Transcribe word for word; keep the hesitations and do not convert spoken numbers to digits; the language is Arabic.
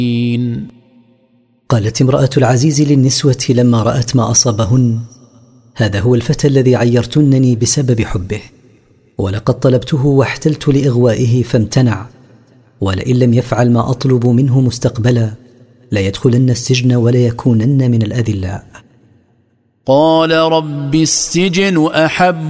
قالت امرأة العزيز للنسوة لما رأت ما أصابهن: هذا هو الفتى الذي عيرتنني بسبب حبه، ولقد طلبته واحتلت لإغوائه فامتنع، ولئن لم يفعل ما أطلب منه مستقبلا ليدخلن السجن وليكونن من الأذلاء. قال رب السجن أحب